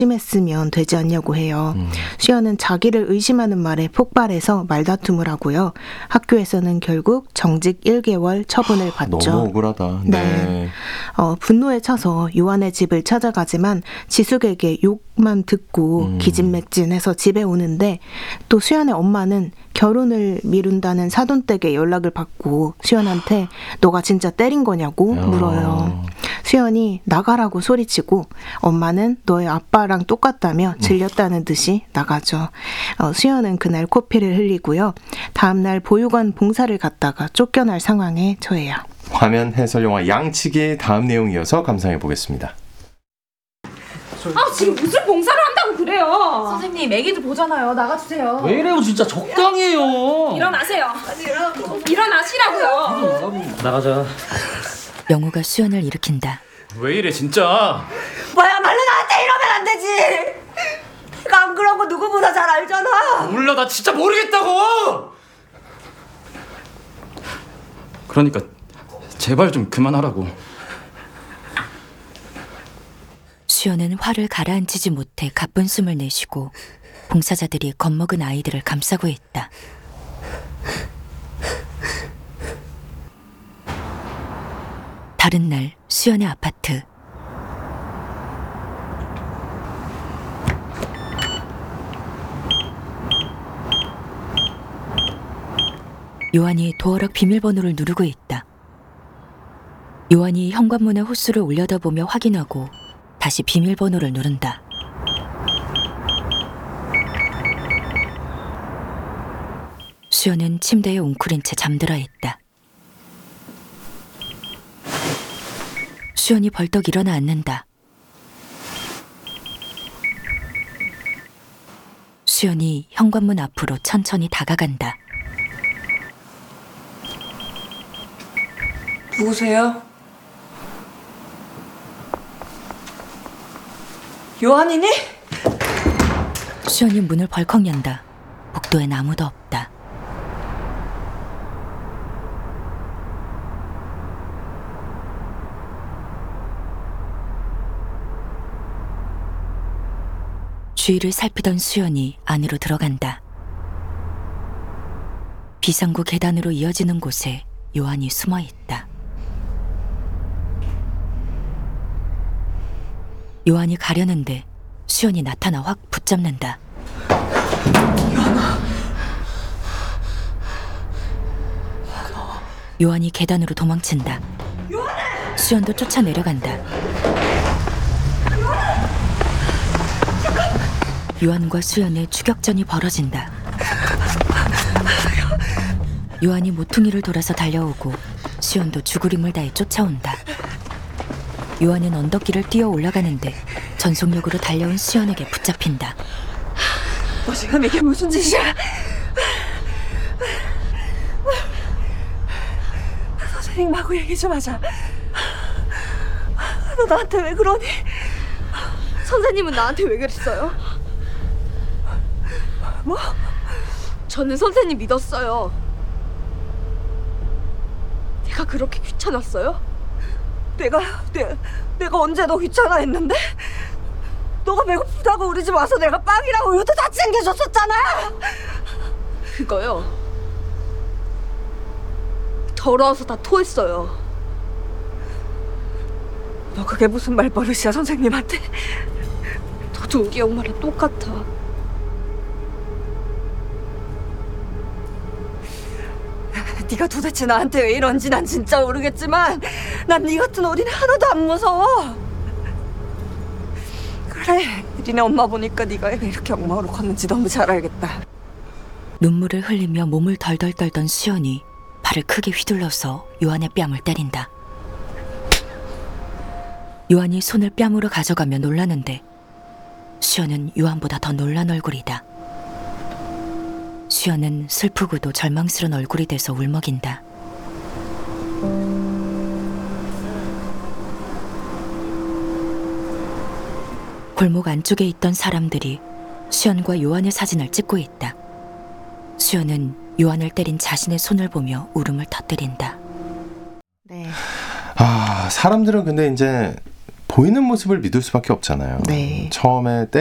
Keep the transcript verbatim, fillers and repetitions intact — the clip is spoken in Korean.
심했으면 되지 않냐고 해요. 음. 수연은 자기를 의심하는 말에 폭발해서 말다툼을 하고요. 학교에서는 결국 정직 일 개월 처분을 받죠. 너무 억울하다. 네. 네. 어, 분노에 차서 요한의 집을 찾아가지만 지숙에게 욕만 듣고 음. 기진맥진해서 집에 오는데 또 수연의 엄마는 결혼을 미룬다는 사돈댁에 연락을 받고 수연한테 너가 진짜 때린 거냐고 물어요. 수연이 나가라고 소리치고 엄마는 너의 아빠랑 똑같다며 질렸다는 듯이 나가죠. 어, 수연은 그날 코피를 흘리고요. 다음날 보육원 봉사를 갔다가 쫓겨날 상황에 처해요. 화면 해설 영화 양치기의 다음 내용 이어서 감상해 보겠습니다. 아 지금 무슨 봉사를 한다고 그래요. 선생님 애기들 보잖아요. 나가주세요. 왜 이래요 진짜 적당히 해요. 일어나세요. 일어나시라고요. 나가자. 영우가 수연을 일으킨다. 왜 이래 진짜. 뭐야말로 나한테 이러면 안 되지. 내가 안 그런 거 누구보다 잘 알잖아. 몰라 나 진짜 모르겠다고. 그러니까 제발 좀 그만하라고. 수연은 화를 가라앉히지 못해 가쁜 숨을 내쉬고 봉사자들이 겁먹은 아이들을 감싸고 있다. 다른 날 수연의 아파트. 요한이 도어락 비밀번호를 누르고 있다. 요한이 현관문에 호수를 올려다보며 확인하고 다시 비밀번호를 누른다. 수연은 침대에 웅크린 채 잠들어 있다. 수연이 벌떡 일어나 앉는다. 수연이 현관문 앞으로 천천히 다가간다. 누구세요? 요한이니? 수연이 문을 벌컥 연다. 복도엔 아무도 없다. 주위를 살피던 수연이 안으로 들어간다. 비상구 계단으로 이어지는 곳에 요한이 숨어 있다. 요한이 가려는데 수연이 나타나 확 붙잡는다. 요한아. 요한이 계단으로 도망친다. 요한아. 수연도 쫓아 내려간다. 요한과 수연의 추격전이 벌어진다. 요한이 모퉁이를 돌아서 달려오고 수연도 죽으림을 다해 쫓아온다. 요한은 언덕길을 뛰어 올라가는데 전속력으로 달려온 수연에게 붙잡힌다. 너 지금 이게 무슨 짓이야? 선생님하고 얘기 좀 하자. 너 나한테 왜 그러니? 선생님은 나한테 왜 그랬어요? 뭐? 저는 선생님 믿었어요. 내가 그렇게 귀찮았어요? 내가 내, 내가 언제 너 귀찮아 했는데? 너가 배고프다고 우리 집 와서 내가 빵이랑 우유도 다 챙겨줬었잖아. 그거요. 더러워서 다 토했어요. 너 그게 무슨 말버릇이야 선생님한테? 너도 우리 엄마랑 똑같아. 네가 도대체 나한테 왜 이런지 난 진짜 모르겠지만 난 네 같은 어린애 하나도 안 무서워. 그래, 니네 엄마 보니까 네가 왜 이렇게 엉망으로 컸는지 너무 잘 알겠다. 눈물을 흘리며 몸을 덜덜 떨던 수연이 발을 크게 휘둘러서 요한의 뺨을 때린다. 요한이 손을 뺨으로 가져가며 놀라는데 수연은 요한보다 더 놀란 얼굴이다. 수연은 슬프고도 절망스러운 얼굴이 돼서 울먹인다. 골목 안쪽에 있던 사람들이 수연과 요한의 사진을 찍고 있다. 수연은 요한을 때린 자신의 손을 보며 울음을 터뜨린다. 네. 아, 사람들은 근데 이제 보이는 모습을 믿을 수밖에 없잖아요. 네. 처음에